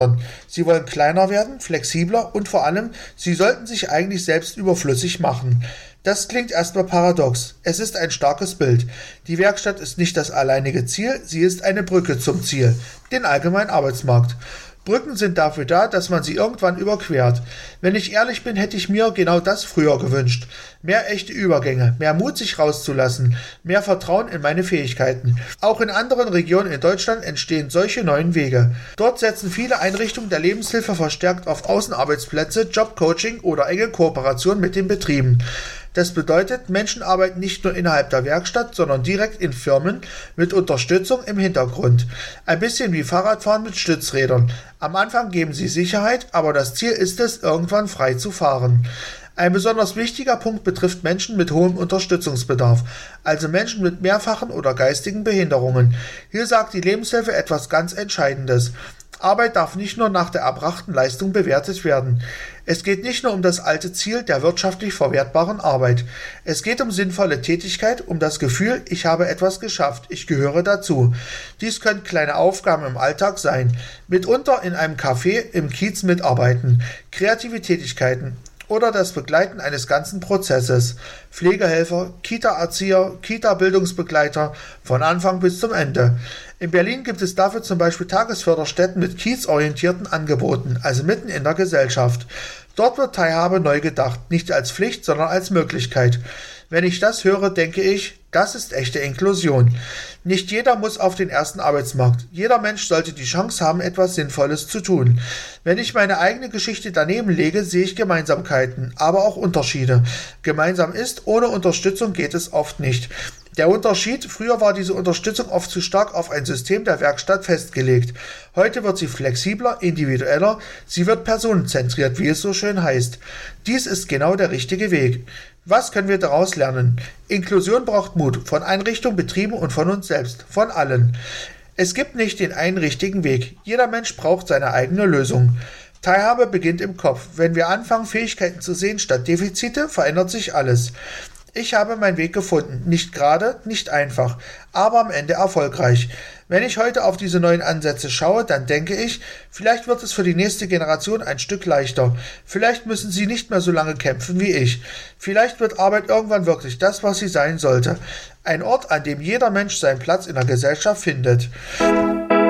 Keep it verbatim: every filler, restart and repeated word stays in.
Sie wollen kleiner werden, flexibler und vor allem, sie sollten sich eigentlich selbst überflüssig machen. Das klingt erstmal paradox. Es ist ein starkes Bild. Die Werkstatt ist nicht das alleinige Ziel, sie ist eine Brücke zum Ziel, den allgemeinen Arbeitsmarkt. Brücken sind dafür da, dass man sie irgendwann überquert. Wenn ich ehrlich bin, hätte ich mir genau das früher gewünscht. Mehr echte Übergänge, mehr Mut, sich rauszulassen, mehr Vertrauen in meine Fähigkeiten. Auch in anderen Regionen in Deutschland entstehen solche neuen Wege. Dort setzen viele Einrichtungen der Lebenshilfe verstärkt auf Außenarbeitsplätze, Jobcoaching oder enge Kooperation mit den Betrieben. Das bedeutet, Menschen arbeiten nicht nur innerhalb der Werkstatt, sondern direkt in Firmen mit Unterstützung im Hintergrund. Ein bisschen wie Fahrradfahren mit Stützrädern. Am Anfang geben sie Sicherheit, aber das Ziel ist es, irgendwann frei zu fahren. Ein besonders wichtiger Punkt betrifft Menschen mit hohem Unterstützungsbedarf, also Menschen mit mehrfachen oder geistigen Behinderungen. Hier sagt die Lebenshilfe etwas ganz Entscheidendes. Arbeit darf nicht nur nach der erbrachten Leistung bewertet werden. Es geht nicht nur um das alte Ziel der wirtschaftlich verwertbaren Arbeit. Es geht um sinnvolle Tätigkeit, um das Gefühl, ich habe etwas geschafft, ich gehöre dazu. Dies können kleine Aufgaben im Alltag sein, mitunter in einem Café im Kiez mitarbeiten, kreative Tätigkeiten oder das Begleiten eines ganzen Prozesses. Pflegehelfer, Kita-Erzieher, Kita-Bildungsbegleiter von Anfang bis zum Ende. In Berlin gibt es dafür zum Beispiel Tagesförderstätten mit kiezorientierten Angeboten, also mitten in der Gesellschaft. Dort wird Teilhabe neu gedacht, nicht als Pflicht, sondern als Möglichkeit. Wenn ich das höre, denke ich, das ist echte Inklusion. Nicht jeder muss auf den ersten Arbeitsmarkt. Jeder Mensch sollte die Chance haben, etwas Sinnvolles zu tun. Wenn ich meine eigene Geschichte daneben lege, sehe ich Gemeinsamkeiten, aber auch Unterschiede. Gemeinsam ist, ohne Unterstützung geht es oft nicht. Der Unterschied, früher war diese Unterstützung oft zu stark auf ein System der Werkstatt festgelegt. Heute wird sie flexibler, individueller, sie wird personenzentriert, wie es so schön heißt. Dies ist genau der richtige Weg. Was können wir daraus lernen? Inklusion braucht Mut, von Einrichtungen, Betrieben und von uns selbst, von allen. Es gibt nicht den einen richtigen Weg. Jeder Mensch braucht seine eigene Lösung. Teilhabe beginnt im Kopf. Wenn wir anfangen, Fähigkeiten zu sehen statt Defizite, verändert sich alles. Ich habe meinen Weg gefunden. Nicht gerade, nicht einfach, aber am Ende erfolgreich. Wenn ich heute auf diese neuen Ansätze schaue, dann denke ich, vielleicht wird es für die nächste Generation ein Stück leichter. Vielleicht müssen sie nicht mehr so lange kämpfen wie ich. Vielleicht wird Arbeit irgendwann wirklich das, was sie sein sollte. Ein Ort, an dem jeder Mensch seinen Platz in der Gesellschaft findet.